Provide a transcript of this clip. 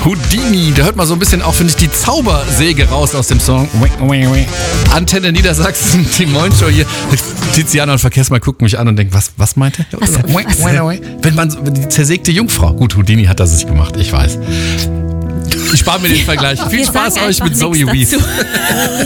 Houdini, da hört man so ein bisschen auch, finde ich, die Zaubersäge raus aus dem Song. Antenne Niedersachsen, die Moin-Show hier. Tiziana und Verkehrsmal gucken mich an und denken, was meint er? Wenn man die zersägte Jungfrau. Gut, Houdini hat das nicht gemacht, ich weiß. Ich spare mir den Vergleich. Viel Spaß euch mit Zoe Wees.